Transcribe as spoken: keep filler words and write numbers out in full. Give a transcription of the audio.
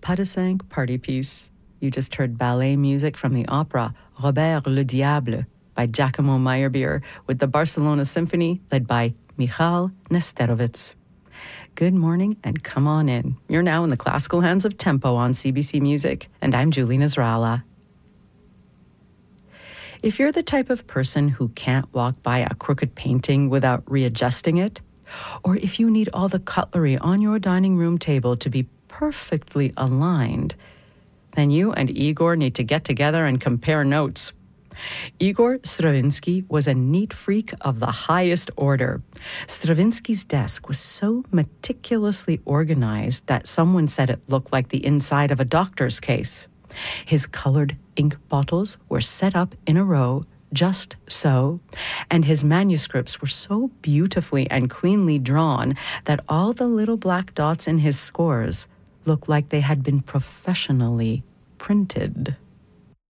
Pas de cinq party piece. You just heard ballet music from the opera Robert le Diable by Giacomo Meyerbeer with the Barcelona Symphony led by Michal Nesterovitz. Good morning and come on in. You're now in the classical hands of Tempo on C B C Music, and I'm Julie Nasrallah. If you're the type of person who can't walk by a crooked painting without readjusting it, or if you need all the cutlery on your dining room table to be perfectly aligned, then you and Igor need to get together and compare notes. Igor Stravinsky was a neat freak of the highest order. Stravinsky's desk was so meticulously organized that someone said it looked like the inside of a doctor's case. His colored ink bottles were set up in a row, just so, and his manuscripts were so beautifully and cleanly drawn that all the little black dots in his scores looked like they had been professionally printed.